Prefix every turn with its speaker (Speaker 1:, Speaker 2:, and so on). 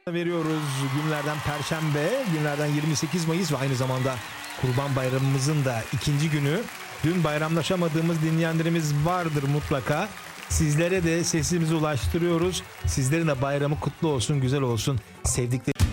Speaker 1: veriyoruz. Günlerden Perşembe, günlerden 28 Mayıs ve aynı zamanda Kurban Bayramımızın da ikinci günü. Dün bayramlaşamadığımız dinleyenlerimiz vardır mutlaka. Sizlere de sesimizi ulaştırıyoruz. Sizlerin de bayramı kutlu olsun, güzel olsun. Sevdikleri